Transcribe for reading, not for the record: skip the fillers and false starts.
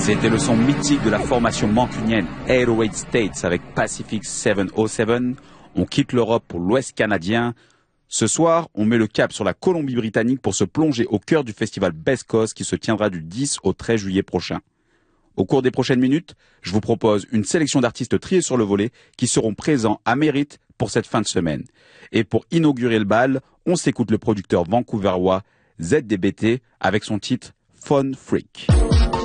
C'était le son mythique de la formation mancunienne 808 States avec Pacific 707. On quitte l'Europe pour l'Ouest canadien. Ce soir, on met le cap sur la Colombie-Britannique pour se plonger au cœur du festival Best Coast qui se tiendra du 10 au 13 juillet prochain. Au cours des prochaines minutes, je vous propose une sélection d'artistes triés sur le volet qui seront présents à Mérite pour cette fin de semaine. Et pour inaugurer le bal, on s'écoute le producteur vancouverois ZDBT avec son titre Fun Freak.